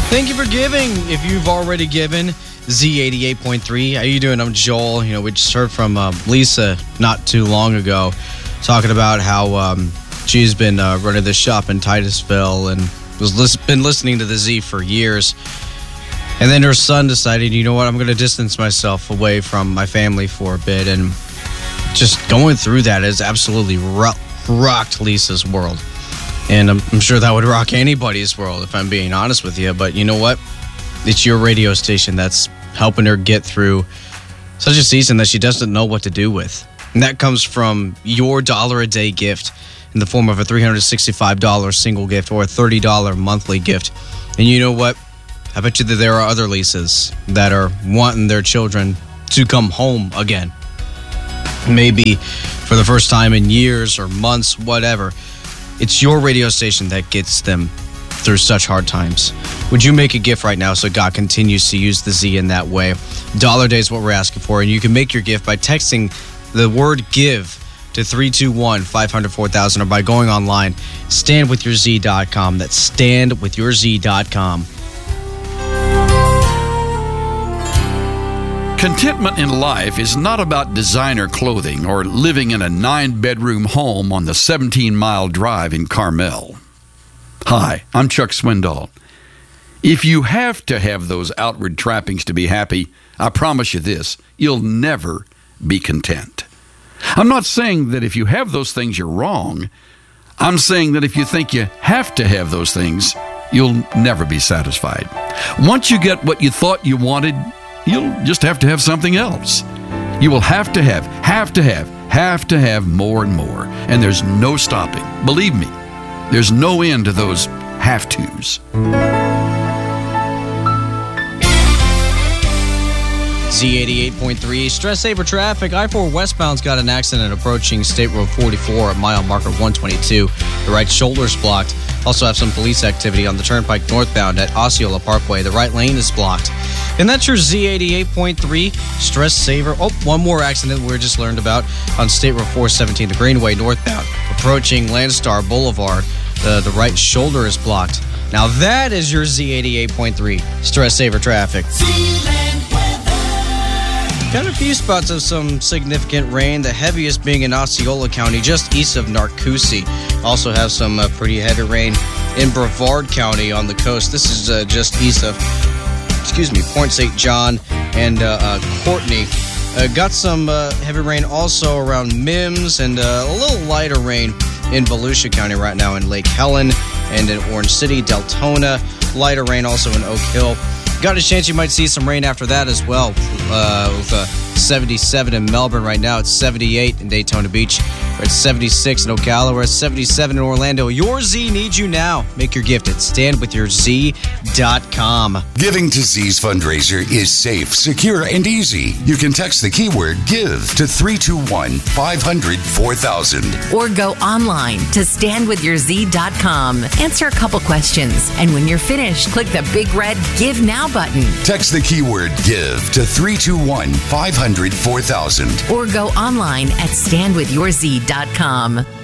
Thank you for giving. If you've already given, Z88.3. How you doing? I'm Joel. We just heard from Lisa not too long ago talking about how she's been running this shop in Titusville and been listening to the Z for years. And then her son decided, you know what, I'm going to distance myself away from my family for a bit. And just going through that has absolutely rocked Lisa's world. And I'm sure that would rock anybody's world, if I'm being honest with you. But you know what? It's your radio station that's helping her get through such a season that she doesn't know what to do with. And that comes from your $1-a-day gift in the form of a $365 single gift or a $30 monthly gift. And you know what? I bet you that there are other Lisas that are wanting their children to come home again. Maybe for the first time in years or months, whatever. It's your radio station that gets them through such hard times. Would you make a gift right now so God continues to use the Z in that way? $1 is what we're asking for, and you can make your gift by texting the word GIVE to 321-500-4000 or by going online, standwithyourz.com. That's standwithyourz.com. Contentment in life is not about designer clothing or living in a 9-bedroom home on the 17-mile drive in Carmel. Hi, I'm Chuck Swindoll. If you have to have those outward trappings to be happy, I promise you this, you'll never be content. I'm not saying that if you have those things, you're wrong. I'm saying that if you think you have to have those things, you'll never be satisfied. Once you get what you thought you wanted, you'll just have to have something else. You will have to have more and more. And there's no stopping. Believe me, there's no end to those have-tos. Z88.3, stress saver traffic. I-4 westbound's got an accident approaching State Road 44 at mile marker 122. The right shoulder's blocked. Also have some police activity on the turnpike northbound at Osceola Parkway. The right lane is blocked. And that's your Z88.3 stress saver. Oh, one more accident we just learned about on State Road 417, the Greenway northbound. Approaching Landstar Boulevard, the right shoulder is blocked. Now that is your Z88.3 stress saver traffic. Got a few spots of some significant rain, the heaviest being in Osceola County, just east of Narcoossee. Also have some pretty heavy rain in Brevard County on the coast. This is just east of, Point St. John and Courtney. Got some heavy rain also around Mims and a little lighter rain in Volusia County right now in Lake Helen and in Orange City, Deltona. Lighter rain also in Oak Hill. Got a chance you might see some rain after that as well. With 77 in Melbourne right now. It's 78 in Daytona Beach. We're at 76 in Ocala. We're at 77 in Orlando. Your Z needs you now. Make your gift at standwithyourz.com. Giving to Z's fundraiser is safe, secure, and easy. You can text the keyword GIVE to 321-500-4000. Or go online to standwithyourz.com. Answer a couple questions. And when you're finished, click the big red Give Now button. Text the keyword GIVE to 321-500-4000. Or go online at standwithyourz.com.